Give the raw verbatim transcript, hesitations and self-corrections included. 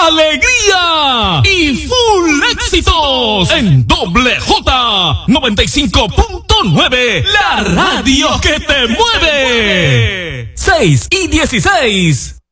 alegría y full éxitos en Doble J noventa y cinco punto nueve, la radio que te mueve. seis y dieciséis.